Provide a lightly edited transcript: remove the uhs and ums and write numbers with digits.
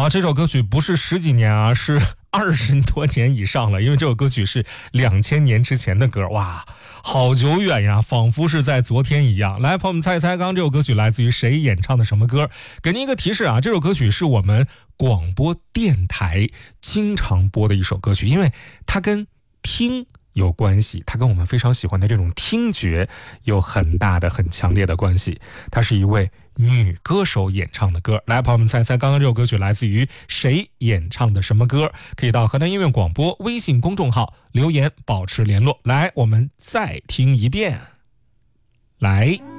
好，这首歌曲不是10几年啊，是20多年以上了，因为这首歌曲是2000年之前的歌。哇，好久远呀，仿佛是在昨天一样。来，朋友们猜一猜，刚刚这首歌曲来自于谁演唱的什么歌？给您一个提示啊，这首歌曲是我们广播电台经常播的一首歌曲，因为它跟听有关系，它跟我们非常喜欢的这种听觉有很大的很强烈的关系。它是一位女歌手演唱的歌。来，朋友们猜猜，刚刚这首歌曲来自于谁演唱的什么歌？可以到河南音乐广播微信公众号留言保持联络。来，我们再听一遍。来。